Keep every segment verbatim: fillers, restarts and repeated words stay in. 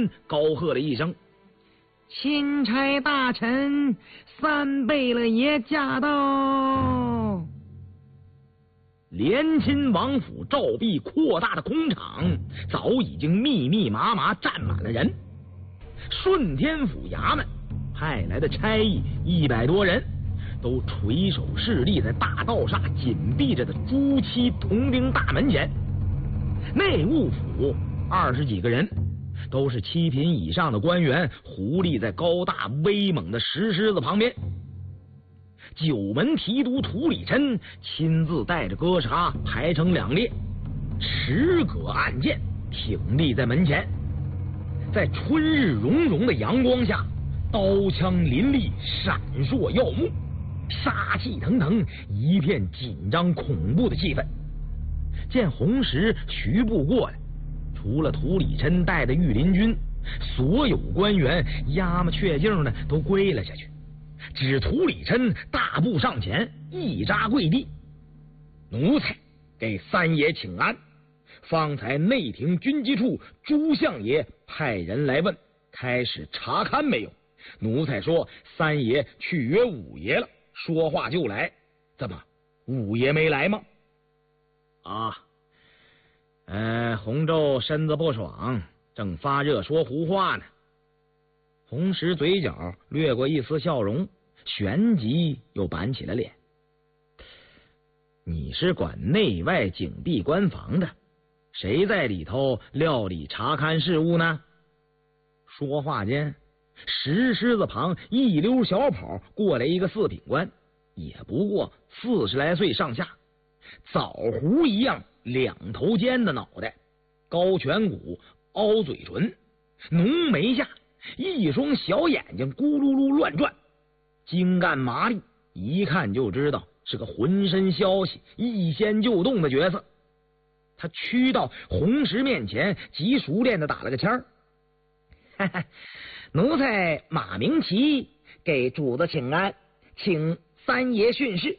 高喝了一声：“ 钦差大臣，三贝勒爷驾到！” 连亲王府照壁扩大的空场早已经密密麻麻站满了人。顺天府衙门派来的差役一百多人，都垂手侍立在大道上紧闭着的朱漆铜钉大门前。内务府二十几个人，都是七品以上的官员，胡立在高大威猛的石狮子旁边。九门提督涂里琛亲自带着哥查排成两列，持戈按剑挺立在门前。在春日融融的阳光下，刀枪林立，闪烁耀目，杀气腾腾，一片紧张恐怖的气氛。见红石徐步过来，除了涂里琛带的御林军，所有官员鸦麻雀劲的都跪了下去。只涂里琛大步上前，一扎跪地：“奴才给三爷请安。方才内廷军机处朱相爷派人来问，开始查勘没有？奴才说三爷去约五爷了，说话就来。怎么五爷没来吗？”“啊，呃，洪州身子不爽，正发热说胡话呢。”红石嘴角掠过一丝笑容，旋即又板起了脸。“你是管内外警闭关防的，谁在里头料理查勘事务呢？”说话间，石狮子旁一溜小跑过来一个四品官，也不过四十来岁上下，枣核一样两头尖的脑袋，高颧骨，凹嘴唇，浓眉下一双小眼睛咕噜噜乱转，精干麻利，一看就知道是个浑身消息一掀就动的角色。他屈到红石面前，极熟练的打了个签儿：“哈哈，奴才马明奇给主子请安，请三爷训示。”“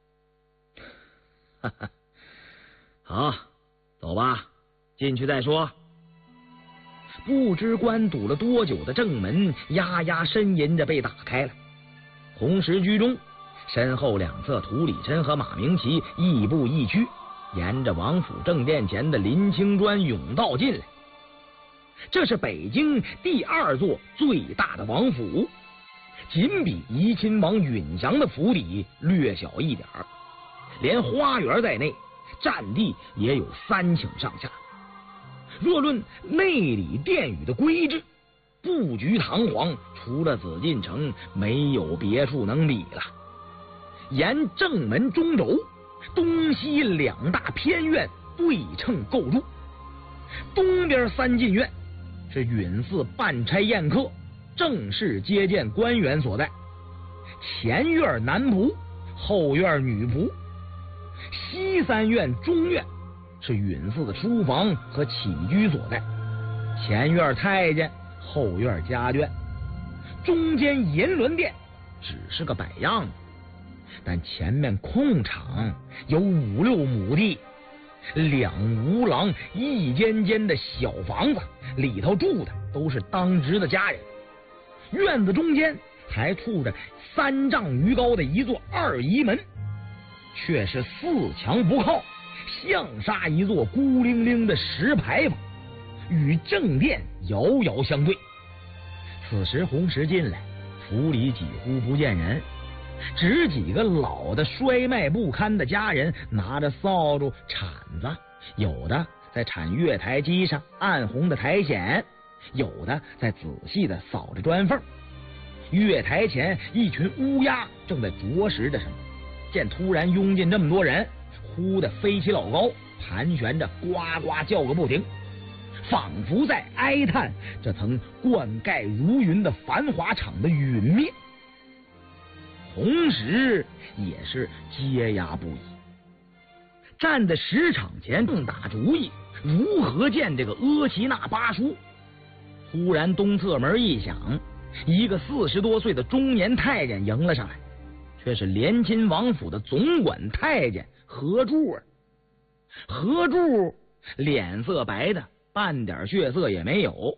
哈哈，好，走吧，进去再说。”不知关堵了多久的正门呀呀呻吟着被打开了。红石居中，身后两侧涂里琛和马明奇亦步亦趋，沿着王府正殿前的林青砖甬道进来。这是北京第二座最大的王府，仅比怡亲王允祥的府邸略小一点儿，连花园在内，占地也有三顷上下。若论内里殿宇的规制，布局堂皇，除了紫禁城，没有别处能比了。沿正门中轴，东西两大偏院对称构筑。东边三进院是允祀办差宴客、正式接见官员所在，前院男仆，后院女仆。西三院中院是允祀的书房和起居所在，前院太监，后院家眷。中间银銮殿只是个摆样子，但前面空场有五六亩地，两吴廊一间间的小房子，里头住的都是当值的家人。院子中间还处着三丈余高的一座二仪门，却是四墙不靠，像杀一座孤零零的石牌坊，与正殿遥遥相对。此时红石进来，府里几乎不见人，只几个老的衰迈不堪的家人拿着扫帚铲子，有的在铲月台机上暗红的苔藓，有的在仔细的扫着砖缝。月台前一群乌鸦正在啄食着什么，见突然拥进这么多人，忽的飞起老高，盘旋着呱呱叫个不停，仿佛在哀叹这层灌溉如云的繁华场的陨灭。红石也是嗟压不已，站在石场前正打主意如何见这个阿奇那巴叔。忽然东侧门一响，一个四十多岁的中年太监迎了上来，却是连亲王府的总管太监何柱儿。何柱脸色白的半点血色也没有，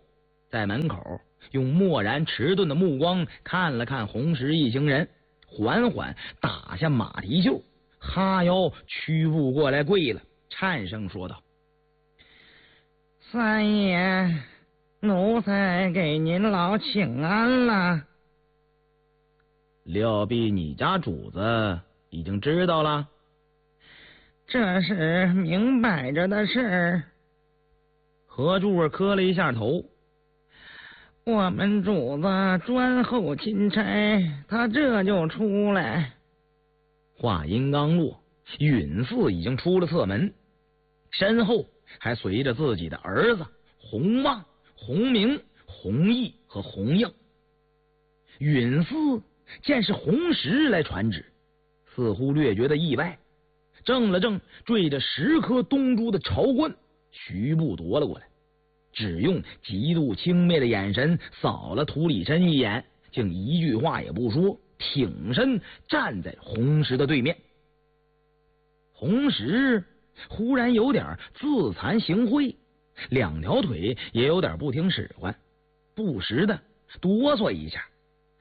在门口用漠然迟钝的目光看了看红石一行人，缓缓打下马蹄袖，哈腰屈步过来跪了，颤声说道： 三爷，奴才给您老请安了。 料必你家主子已经知道了。 这是明摆着的事儿。 何柱儿磕了一下头。 我们主子专候钦差，他这就出来。 话音刚落，允嗣已经出了侧门，身后还随着自己的儿子洪旺、洪明、洪毅和洪应。允嗣见是洪石来传旨，似乎略觉得意外，正了正缀着十颗东珠的朝冠，徐步夺了过来，只用极度轻蔑的眼神扫了涂里琛一眼，竟一句话也不说，挺身站在洪石的对面。洪石忽然有点自惭形秽，两条腿也有点不听使唤，不时的哆嗦一下。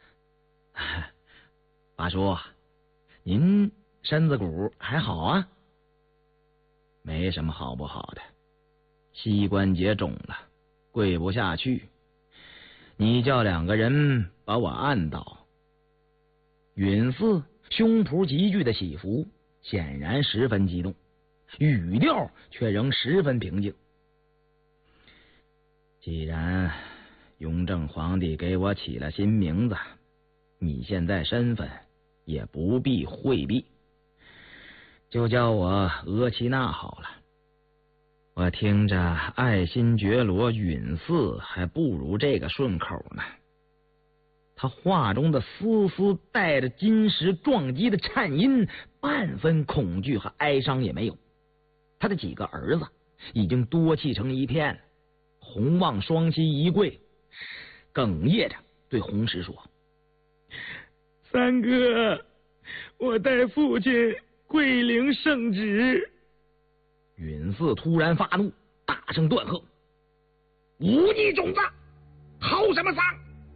八叔，您身子骨还好啊？没什么好不好的，膝关节肿了，跪不下去。你叫两个人把我按倒。允嗣胸脯急剧的起伏，显然十分激动，语调却仍十分平静。既然雍正皇帝给我起了新名字，你现在身份也不必讳避，就叫我额齐那好了。我听着爱新觉罗允嗣还不如这个顺口呢。他话中的丝丝带着金石撞击的颤音，半分恐惧和哀伤也没有。他的几个儿子已经多气成一片了。洪旺双膝一跪，哽咽着对洪石说： 三哥，我代父亲跪领圣旨。 允嗣突然发怒，大声断喝：忤逆种子，嚎什么丧！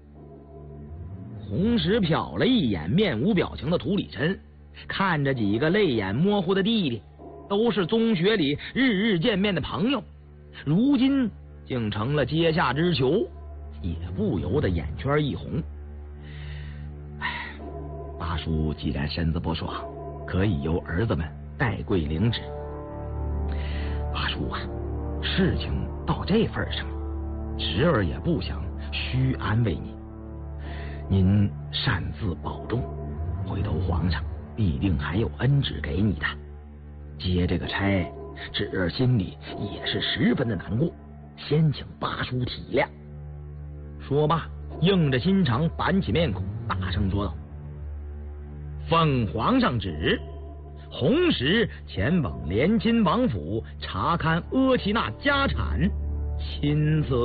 洪石瞟了一眼面无表情的涂里琛，看着几个泪眼模糊的弟弟，都是宗学里日日见面的朋友，如今竟成了阶下之囚，也不由得眼圈一红。哎，八叔既然身子不爽，可以由儿子们代跪领旨。八叔啊，事情到这份上，侄儿也不想虚安慰你，您擅自保重，回头皇上必定还有恩旨给你的。接这个差，侄儿心里也是十分的难过，先请八叔体谅。说罢，硬着心肠板起面孔，大声说道：奉皇上旨，洪石前往连亲王府查看阿齐那家产，钦此。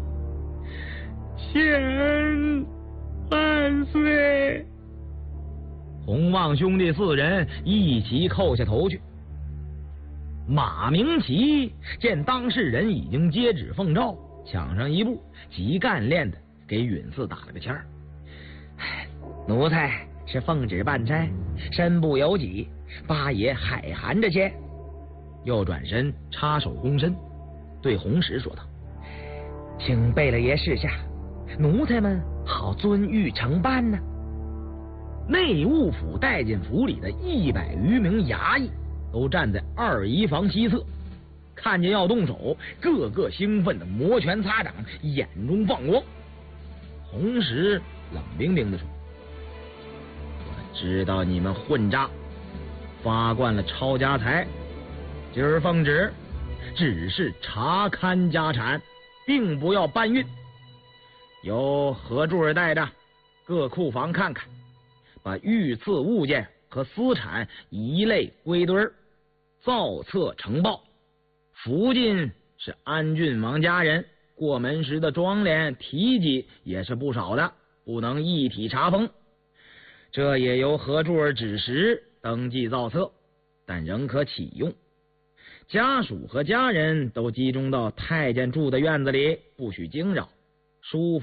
千万岁！ 洪旺兄弟四人一齐叩下头去。马明奇见当事人已经接旨奉诏，抢上一步，极干练的给允嗣打了个签儿：奴才是奉旨办差，身不由己，八爷海涵着些。又转身插手躬身，对洪石说道：请贝勒爷示下，奴才们好遵谕承办呢。内务府代进府里的一百余名衙役都站在二仪房西侧，看见要动手，个个兴奋的摩拳擦掌，眼中放光。洪石冷冰冰地说：我知道你们混账，发惯了抄家财，今儿奉旨只是查勘家产，并不要搬运。由何柱儿带着各库房看看，把御赐物件和私产一类归堆儿，造册呈报。福晋是安郡王家人，过门时的庄联提及也是不少的，不能一体查封。这也由何柱儿指实登记造册，但仍可启用。家属和家人都集中到太监住的院子里，不许惊扰。 舒服。